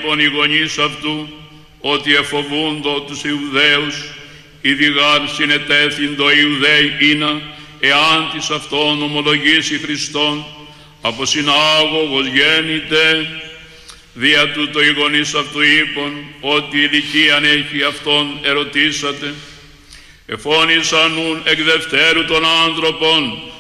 είπον οι γονείς αυτού, ότι εφοβούντο τους Ιουδαίους, ειδιγάρ συνετέθυντο Ιουδαίοι είναι, εάν της αυτόν ομολογήσει Χριστόν, από συνάγωγος γέννηται. Δια τούτο οι γονείς αυτού είπον, ότι ηλικίαν έχει αυτόν ερωτήσατε. Εφώνησαν ουν εκ δευτέρου των άνθρωπων,